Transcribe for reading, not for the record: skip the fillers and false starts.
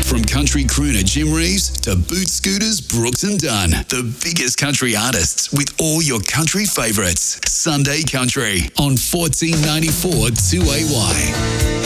From country crooner Jim Reeves to boot scooters Brooks and Dunn. The biggest country artists with all your country favourites. Sunday Country on 1494 2AY.